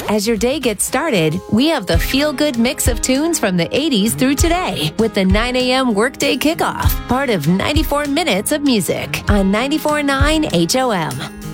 As your day gets started, we have the feel-good mix of tunes from the 80s through today with the 9 a.m. Workday Kickoff, part of 94 Minutes of Music on 94.9 HOM.